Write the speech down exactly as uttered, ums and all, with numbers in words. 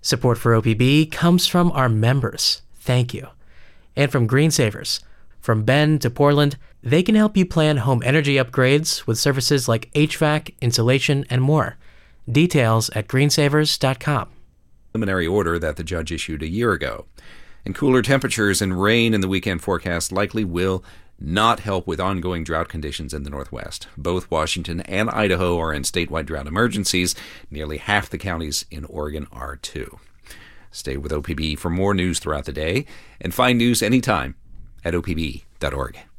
Support for O P B comes from our members. Thank you. And from Greensavers. From Bend to Portland, they can help you plan home energy upgrades with services like H V A C, insulation, and more. Details at greensavers dot com. Preliminary order that the judge issued a year ago. And cooler temperatures and rain in the weekend forecast likely will not help with ongoing drought conditions in the Northwest. Both Washington and Idaho are in statewide drought emergencies. Nearly half the counties in Oregon are too. Stay with O P B for more news throughout the day and find news anytime at O P B dot org.